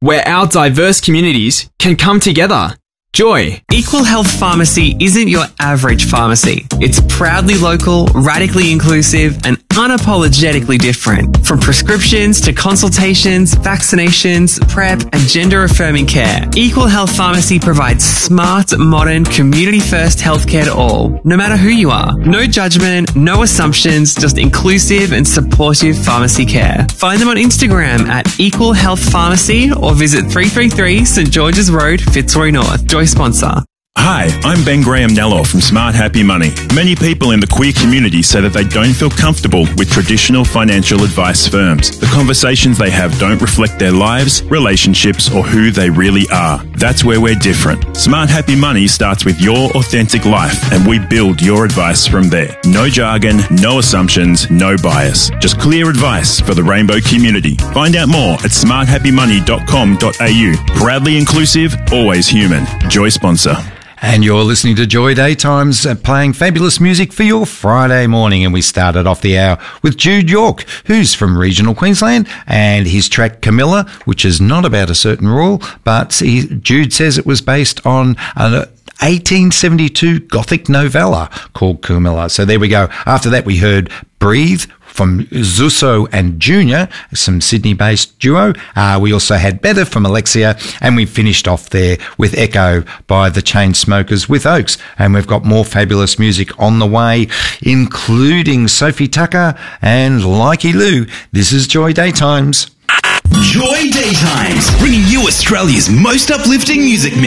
where our diverse communities can come together. Joy. Equal Health Pharmacy isn't your average pharmacy. It's proudly local, radically inclusive, and unapologetically different. From prescriptions to consultations, vaccinations, PrEP, and gender-affirming care, Equal Health Pharmacy provides smart, modern, community-first healthcare to all, no matter who you are. No judgment, no assumptions, just inclusive and supportive pharmacy care. Find them on Instagram at Equal Health Pharmacy or visit 333 St George's Road, Fitzroy North. Joy sponsor. Hi, I'm Ben Graham-Nello from Smart Happy Money. Many people in the queer community say that they don't feel comfortable with traditional financial advice firms. The conversations they have don't reflect their lives, relationships, or who they really are. That's where we're different. Smart Happy Money starts with your authentic life, and we build your advice from there. No jargon, no assumptions, no bias. Just clear advice for the rainbow community. Find out more at smarthappymoney.com.au. Proudly inclusive, always human. Joy sponsor. And you're listening to Joy Daytimes, playing fabulous music for your Friday morning. And we started off the hour with Jude York, who's from regional Queensland, and his track Camilla, which is not about a certain rule, but Jude says it was based on an 1872 Gothic novella called Camilla. So there we go. After that, we heard Breathe from Zusso and Junior, some Sydney-based duo. We also had Better from Alexia, and we finished off there with Echo by the Chainsmokers with Oaks. And we've got more fabulous music on the way, including Sophie Tucker and Likey Lou. This is Joy Daytimes. Joy Daytimes, bringing you Australia's most uplifting music mix.